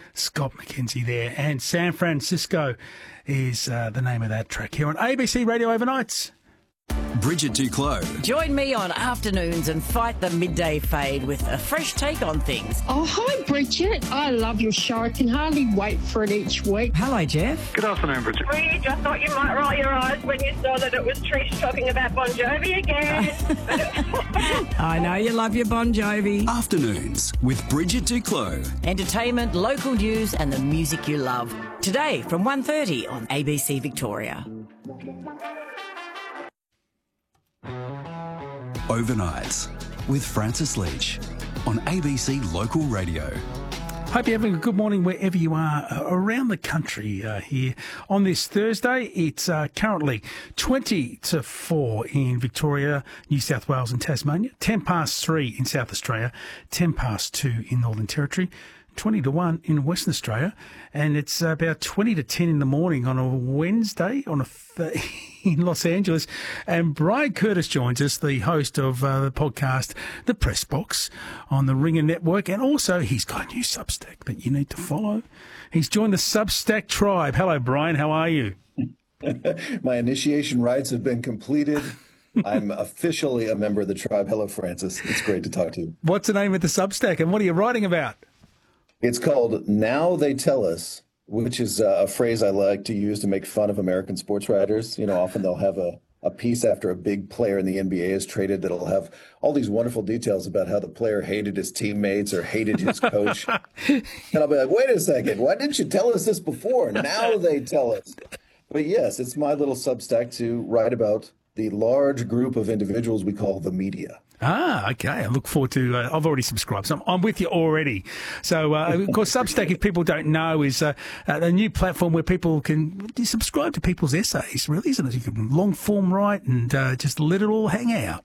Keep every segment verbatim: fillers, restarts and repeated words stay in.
Scott McKenzie there. And San Francisco is uh, the name of that track here on A B C Radio Overnights. Bridget Duclos. Join me on afternoons and fight the midday fade with a fresh take on things. Oh, hi, Bridget. I love your show. I can hardly wait for it each week. Hello, Jeff. Good afternoon, Bridget. Bridge, I thought you might roll your eyes when you saw that it was Trish talking about Bon Jovi again. I know you love your Bon Jovi. Afternoons with Bridget Duclos. Entertainment, local news and the music you love. Today from one thirty on A B C Victoria. Overnights with Francis Leach on A B C Local Radio. Hope you're having a good morning wherever you are uh, around the country uh, here on this Thursday. It's uh, currently twenty to four in Victoria, New South Wales and Tasmania, ten past three in South Australia, ten past two in Northern Territory, twenty to one in Western Australia, and it's about twenty to ten in the morning on a Wednesday on a th- in Los Angeles. And Brian Curtis joins us, the host of uh, the podcast The Press Box on the Ringer Network, and also he's got a new Substack that you need to follow. He's joined the Substack tribe. Hello, Brian. How are you? My initiation rites have been completed. I'm officially a member of the tribe. Hello, Francis. It's great to talk to you. What's the name of the Substack, and what are you writing about? It's called Now They Tell Us, which is a phrase I like to use to make fun of American sports writers. You know, often they'll have a, a piece after a big player in the N B A is traded that'll have all these wonderful details about how the player hated his teammates or hated his coach. And I'll be like, wait a second, why didn't you tell us this before? Now they tell us. But yes, it's my little Substack to write about the large group of individuals we call the media. Ah, okay. I look forward to. Uh, I've already subscribed, so I'm, I'm with you already. So, uh, of course, Substack, if people don't know, is uh, a new platform where people can subscribe to people's essays. Really, isn't it? You can long form write and uh, just let it all hang out.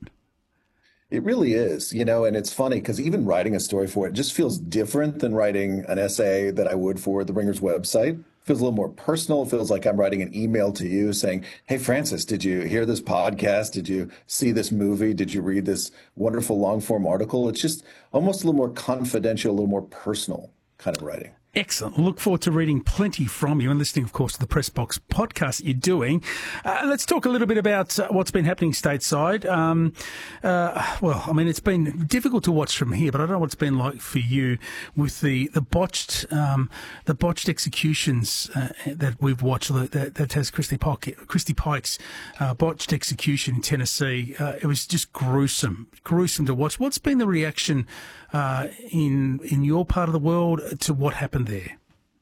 It really is, you know, and it's funny because even writing a story for it just feels different than writing an essay that I would for the Ringer's website. Feels a little more personal. It feels like I'm writing an email to you saying, hey, Francis, did you hear this podcast? Did you see this movie? Did you read this wonderful long form article? It's just almost a little more confidential, a little more personal kind of writing. Excellent. Look forward to reading plenty from you and listening, of course, to the Press Box podcast that you're doing. Uh, let's talk a little bit about uh, what's been happening stateside. Um, uh, well, I mean, it's been difficult to watch from here, but I don't know what it's been like for you with the the botched um, the botched executions uh, that we've watched. That, that has Christy Pike, Christy Pike's uh, botched execution in Tennessee. Uh, it was just gruesome, gruesome to watch. What's been the reaction uh, in in your part of the world to what happened there?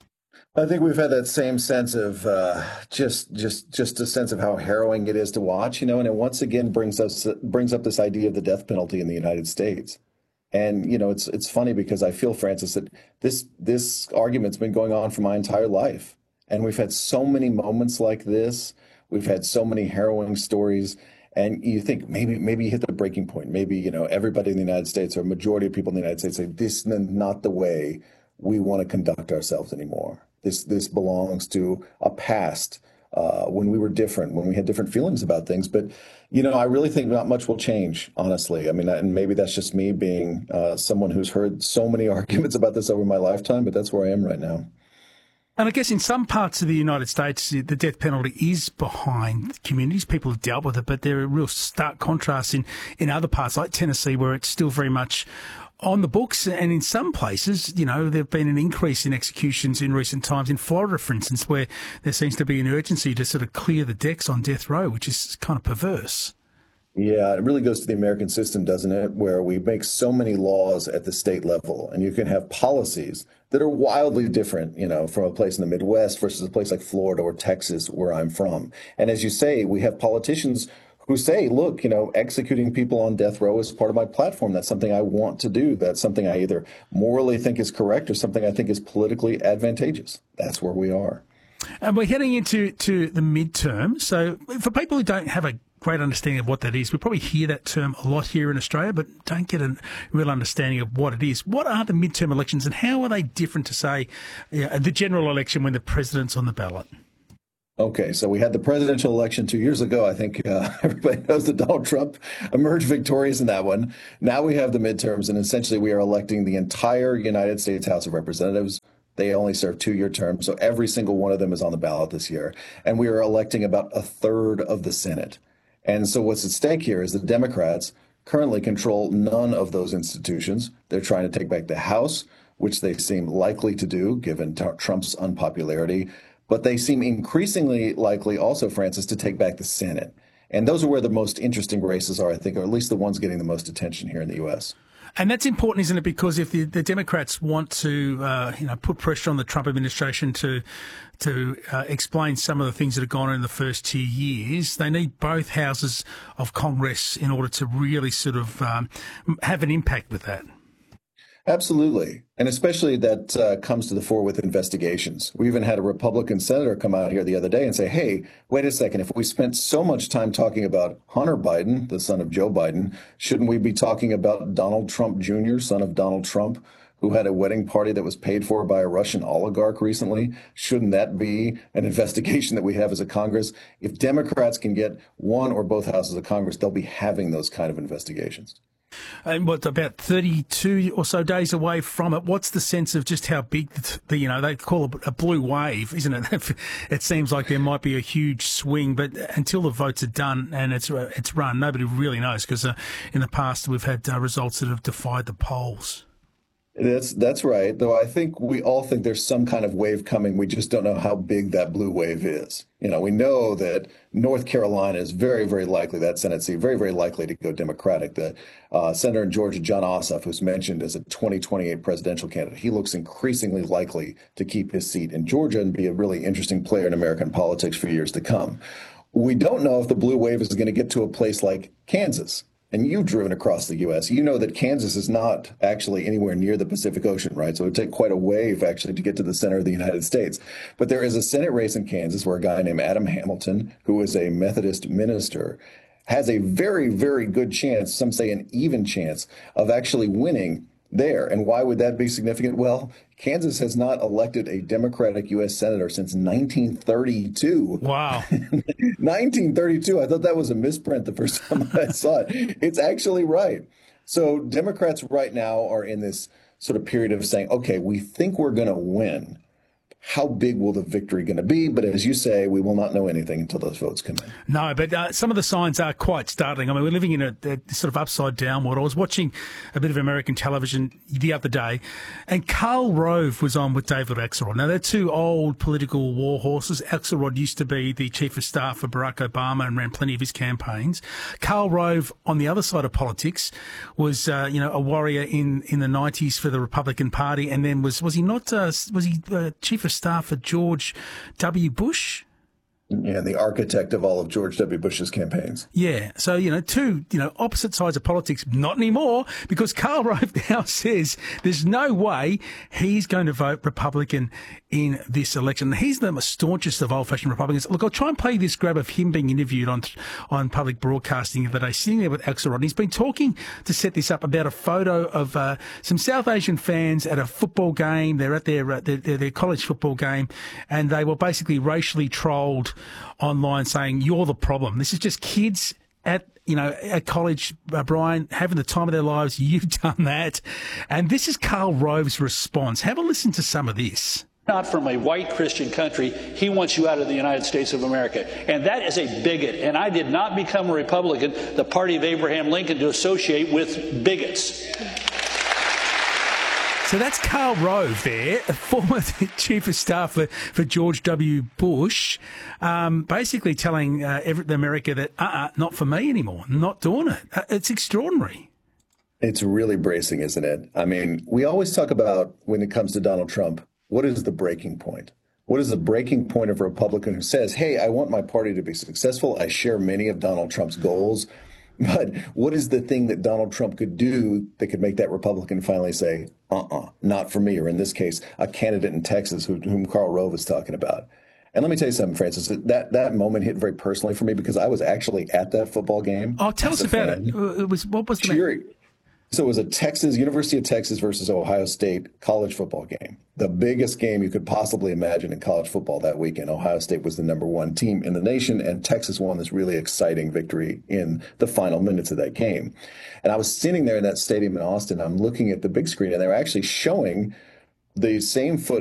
I think we've had that same sense of uh, just, just, just a sense of how harrowing it is to watch, you know, and it once again brings us brings up this idea of the death penalty in the United States. And you know, it's it's funny because I feel, Francis, that this this argument's been going on for my entire life, and we've had so many moments like this. We've had so many harrowing stories. And you think maybe maybe you hit the breaking point. Maybe, you know, everybody in the United States or a majority of people in the United States say this is not the way we want to conduct ourselves anymore. This this belongs to a past uh, when we were different, when we had different feelings about things. But, you know, I really think not much will change, honestly. I mean, and maybe that's just me being uh, someone who's heard so many arguments about this over my lifetime, but that's where I am right now. And I guess in some parts of the United States, the death penalty is behind communities. People have dealt with it, but there are real stark contrasts in, in other parts, like Tennessee, where it's still very much on the books. And in some places, you know, there have been an increase in executions in recent times. In Florida, for instance, where there seems to be an urgency to sort of clear the decks on death row, which is kind of perverse. Yeah, it really goes to the American system, doesn't it, where we make so many laws at the state level, and you can have policies that are wildly different, you know, from a place in the Midwest versus a place like Florida or Texas, where I'm from. And as you say, we have politicians who say, look, you know, executing people on death row is part of my platform. That's something I want to do. That's something I either morally think is correct or something I think is politically advantageous. That's where we are. And we're heading into to the midterm. So for people who don't have a great understanding of what that is, we probably hear that term a lot here in Australia, but don't get a real understanding of what it is. What are the midterm elections and how are they different to, say, you know, the general election when the president's on the ballot? Okay, so we had the presidential election two years ago. I think uh, everybody knows that Donald Trump emerged victorious in that one. Now we have the midterms, and essentially we are electing the entire United States House of Representatives They only serve two-year terms, so every single one of them is on the ballot this year. And we are electing about a third of the Senate. And so what's at stake here is the Democrats currently control none of those institutions. They're trying to take back the House, which they seem likely to do given t- Trump's unpopularity. But they seem increasingly likely also, Francis, to take back the Senate. And those are where the most interesting races are, I think, or at least the ones getting the most attention here in the U S. And that's important, isn't it? Because if the, the Democrats want to, uh, you know, put pressure on the Trump administration to to uh, explain some of the things that have gone on in the first two years, they need both houses of Congress in order to really sort of um, have an impact with that. Absolutely. And especially that uh, comes to the fore with investigations. We even had a Republican senator come out here the other day and say, hey, wait a second, if we spent so much time talking about Hunter Biden, the son of Joe Biden, shouldn't we be talking about Donald Trump Junior, son of Donald Trump, who had a wedding party that was paid for by a Russian oligarch recently? Shouldn't that be an investigation that we have as a Congress? If Democrats can get one or both houses of Congress, they'll be having those kind of investigations. And what, about thirty-two or so days away from it, what's the sense of just how big, the, the you know, they call it a blue wave, isn't it? It seems like there might be a huge swing, but until the votes are done and it's it's run, nobody really knows, because uh, in the past we've had uh, results that have defied the polls. That's that's right. Though I think we all think there's some kind of wave coming. We just don't know how big that blue wave is. You know, we know that North Carolina is very, very likely, that Senate seat, very, very likely to go Democratic. The uh, senator in Georgia, Jon Ossoff, who's mentioned as a twenty twenty-eight presidential candidate, he looks increasingly likely to keep his seat in Georgia and be a really interesting player in American politics for years to come. We don't know if the blue wave is going to get to a place like Kansas. And you've driven across the U S. You know that Kansas is not actually anywhere near the Pacific Ocean, right? So it would take quite a wave, actually, to get to the center of the United States. But there is a Senate race in Kansas where a guy named Adam Hamilton, who is a Methodist minister, has a very, very good chance, some say an even chance, of actually winning there. And why would that be significant? Well, Kansas has not elected a Democratic U S senator since nineteen thirty-two. Wow. nineteen thirty-two. I thought that was a misprint the first time I saw it. It's actually right. So Democrats right now are in this sort of period of saying, okay, we think we're going to win. How big will the victory going to be? But as you say, we will not know anything until those votes come in. No, but uh, some of the signs are quite startling. I mean, we're living in a, a sort of upside down world. I was watching a bit of American television the other day, and Karl Rove was on with David Axelrod. Now, they're two old political war horses. Axelrod used to be the chief of staff for Barack Obama and ran plenty of his campaigns. Karl Rove, on the other side of politics, was uh, you know a warrior in, in the nineties for the Republican Party, and then was was he not uh, was he uh, chief of staff for George W. Bush? Yeah, the architect of all of George W. Bush's campaigns. Yeah. So, you know, two, you know, opposite sides of politics, not anymore, because Karl Rove now says there's no way he's going to vote Republican in this election. He's the staunchest of old-fashioned Republicans. Look, I'll try and play this grab of him being interviewed on on public broadcasting the other day, sitting there with Axelrod. And he's been talking to set this up about a photo of uh, some South Asian fans at a football game. They're at their, uh, their, their, their college football game, and they were basically racially trolled online saying, you're the problem. This is just kids at, you know, at college, uh, Brian, having the time of their lives. You've done that. And this is Karl Rove's response. Have a listen to some of this. Not from a white Christian country. He wants you out of the United States of America. And that is a bigot. And I did not become a Republican, the party of Abraham Lincoln, to associate with bigots. So that's Karl Rove there, a former chief of staff for, for George W. Bush, um, basically telling uh, every, America that, uh-uh, not for me anymore, not doing it. Uh, it's extraordinary. It's really bracing, isn't it? I mean, we always talk about, when it comes to Donald Trump, what is the breaking point? What is the breaking point of a Republican who says, hey, I want my party to be successful. I share many of Donald Trump's goals. But what is the thing that Donald Trump could do that could make that Republican finally say, uh-uh, not for me, or in this case, a candidate in Texas who, whom Karl Rove is talking about? And let me tell you something, Francis, that, that moment hit very personally for me because I was actually at that football game. Oh, tell us about it. It was, what was the cheering. So it was a Texas, University of Texas versus Ohio State college football game. The biggest game you could possibly imagine in college football that weekend. Ohio State was the number one team in the nation, and Texas won this really exciting victory in the final minutes of that game. And I was sitting there in that stadium in Austin. I'm looking at the big screen, and they were actually showing the same footage